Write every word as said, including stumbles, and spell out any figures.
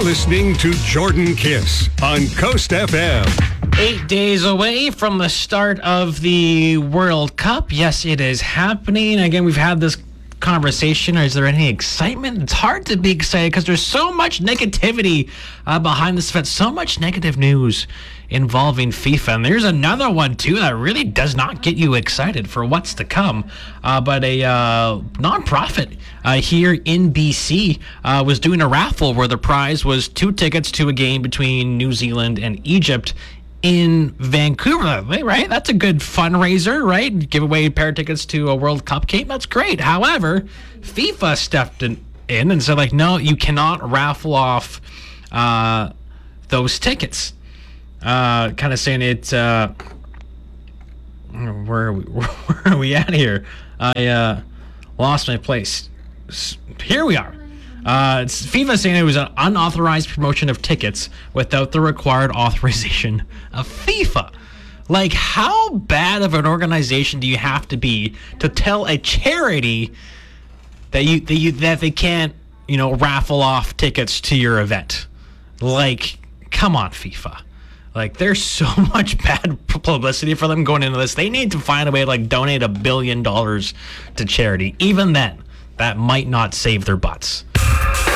listening to Jordan Kiss on Coast F M. Eight days away from the start of the World Cup. Yes, it is happening. Again, we've had this conversation. Is there any excitement? It's hard to be excited because there's so much negativity uh, behind this event, so much negative news involving FIFA. And there's another one, too, that really does not get you excited for what's to come. Uh, but a uh, nonprofit uh, here in B C uh, was doing a raffle where the prize was two tickets to a game between New Zealand and Egypt in Vancouver, right? That's a good fundraiser, right? Give away a pair of tickets to a World Cup game. That's great. However, FIFA stepped in, in and said, like, no, you cannot raffle off uh, those tickets. Uh, kind of saying it, uh, where are we, where are we at here? I uh, lost my place. Here we are. Uh, it's FIFA saying it was an unauthorized promotion of tickets without the required authorization of FIFA. Like, how bad of an organization do you have to be to tell a charity that you that you that they can't, you know, raffle off tickets to your event? Like, come on, FIFA. Like, there's so much bad publicity for them going into this. They need to find a way to, like, donate a billion dollars to charity. Even then, that might not save their butts.